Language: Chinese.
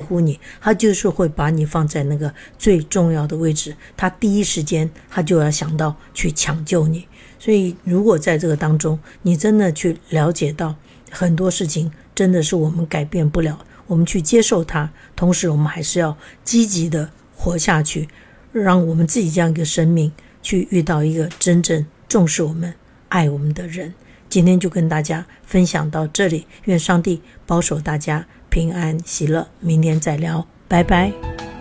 乎你，他就是会把你放在那个最重要的位置，他第一时间他就要想到去抢救你。所以如果在这个当中你真的去了解到很多事情真的是我们改变不了，我们去接受它，同时我们还是要积极的活下去，让我们自己这样一个生命去遇到一个真正重视我们爱我们的人。今天就跟大家分享到这里，愿上帝保守大家平安喜乐，明天再聊，拜拜。